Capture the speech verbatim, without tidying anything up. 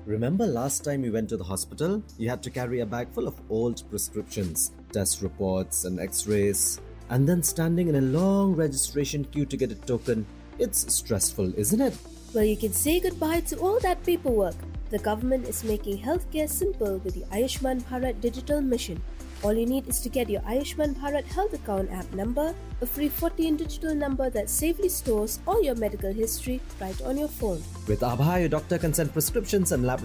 Remember last time you went to the hospital? You had to carry a bag full of old prescriptions, test reports, and x rays, and then standing in a long registration queue to get a token. It's stressful, isn't it? Well, you can say goodbye to all that paperwork. The government is making healthcare simple with the Ayushman Bharat Digital Mission. All you need is to get your Ayushman Bharat Health Account app number, a free fourteen digital number that safely stores all your medical history right on your phone. With Abha, your doctor can send prescriptions and lab